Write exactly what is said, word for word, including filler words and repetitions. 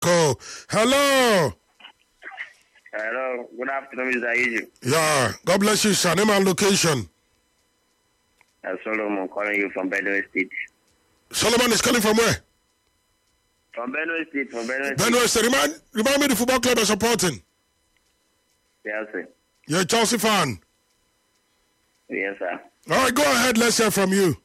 Cool. Hello. Hello. Good afternoon, Mister Iju. Yeah. God bless you, sir. Name and location. Uh, Solomon calling you from Benue State. Solomon is calling from where? From Benue State. From Benue State. Benue State. Remind, remind me the football club you're supporting. Yes, sir. You're a Chelsea fan. Yes, sir. All right, go ahead. Let's hear from you.